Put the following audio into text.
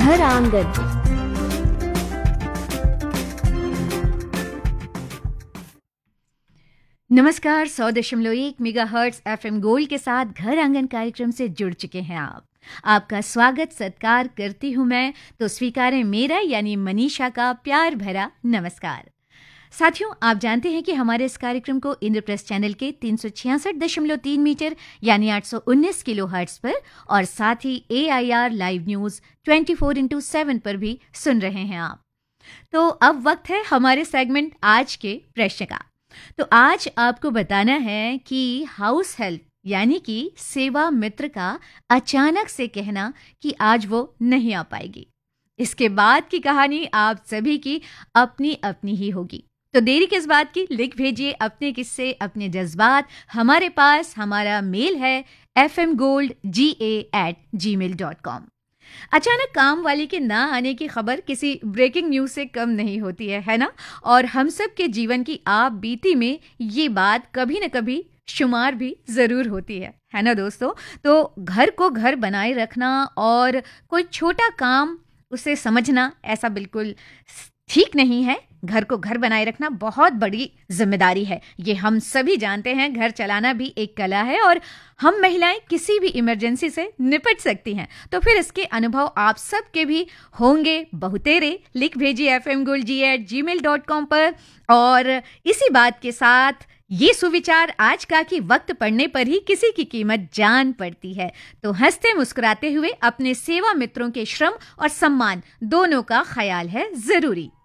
घर आंगन। नमस्कार, 100.1 मेगाहर्ट्ज एफएम गोल्ड के साथ घर आंगन कार्यक्रम से जुड़ चुके हैं आप। आपका स्वागत सत्कार करती हूं मैं, तो स्वीकारें मेरा यानी मनीषा का प्यार भरा नमस्कार। साथियों, आप जानते हैं कि हमारे इस कार्यक्रम को इंद्रप्रस्थ चैनल के 366.3 मीटर यानी 819 किलो हर्ट्ज पर और साथ ही AIR लाइव न्यूज 24/7 पर भी सुन रहे हैं आप। तो अब वक्त है हमारे सेगमेंट आज के प्रश्न का। तो आज आपको बताना है कि हाउस हेल्प यानी कि सेवा मित्र का अचानक से कहना कि आज वो नहीं आ पाएगी। इसके बाद की कहानी आप सभी की अपनी अपनी ही होगी। तो देरी किस बात की, लिख भेजिए अपने किस्से, अपने जज्बात। हमारे पास हमारा मेल है fmgoldga@gmail.com। अचानक काम वाली के ना आने की खबर किसी ब्रेकिंग न्यूज से कम नहीं होती है ना? और हम सब के जीवन की आप बीती में ये बात कभी न कभी शुमार भी जरूर होती है ना दोस्तों? तो घर को घर बनाए रखना और कोई छोटा काम उसे समझना ऐसा बिल्कुल ठीक नहीं है। घर को घर बनाए रखना बहुत बड़ी जिम्मेदारी है, ये हम सभी जानते हैं। घर चलाना भी एक कला है और हम महिलाएं किसी भी इमरजेंसी से निपट सकती हैं। तो फिर इसके अनुभव आप सबके भी होंगे बहुतेरे। लिख भेजिए fmgoldga@gmail.com पर। और इसी बात के साथ ये सुविचार आज का कि वक्त पड़ने पर ही किसी की कीमत जान पड़ती है। तो हंसते मुस्कुराते हुए अपने सेवा मित्रों के श्रम और सम्मान दोनों का ख्याल है जरूरी।